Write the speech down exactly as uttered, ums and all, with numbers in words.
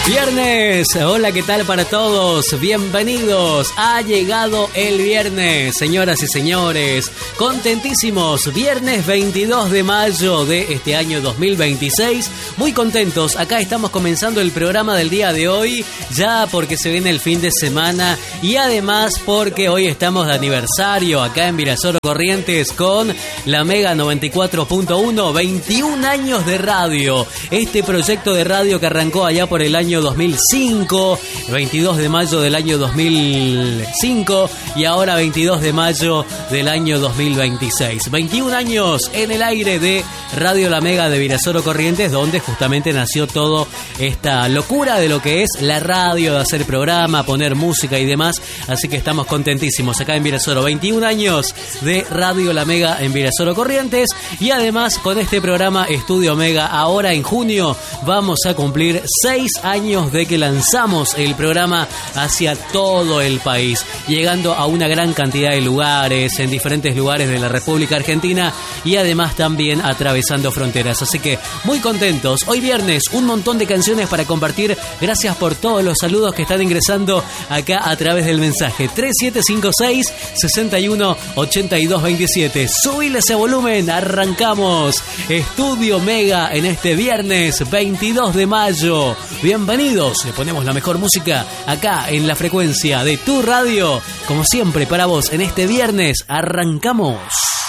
Viernes, hola, ¿qué tal para todos? Bienvenidos, ha llegado el viernes, señoras y señores, contentísimos, viernes veintidós de mayo de este año dos mil veintiséis, muy contentos, acá estamos comenzando el programa del día de hoy, ya porque se viene el fin de semana y además porque hoy estamos de aniversario acá en Virasoro Corrientes con la Mega noventa y cuatro punto uno, veintiún años de radio, este proyecto de radio que arrancó allá por el año dos mil cinco, veintidós de mayo del año dos mil cinco y ahora veintidós de mayo del año dos mil veintiséis. veintiún años en el aire de Radio La Mega de Virasoro Corrientes, donde justamente nació toda esta locura de lo que es la radio, de hacer programa, poner música y demás. Así que estamos contentísimos acá en Virasoro. veintiún años de Radio La Mega en Virasoro Corrientes y además con este programa Estudio Mega. Ahora en junio vamos a cumplir seis años de que lanzamos el programa hacia todo el país, llegando a una gran cantidad de lugares, en diferentes lugares de la República Argentina y además también atravesando fronteras. Así que muy contentos. Hoy viernes, un montón de canciones para compartir. Gracias por todos los saludos que están ingresando acá a través del mensaje tres siete cinco seis, seis uno ocho dos dos siete. Subile ese volumen, arrancamos Estudio Mega en este viernes veintidós de mayo. Bienvenidos, le ponemos la mejor música acá en la frecuencia de tu radio. Como siempre para vos en este viernes, arrancamos.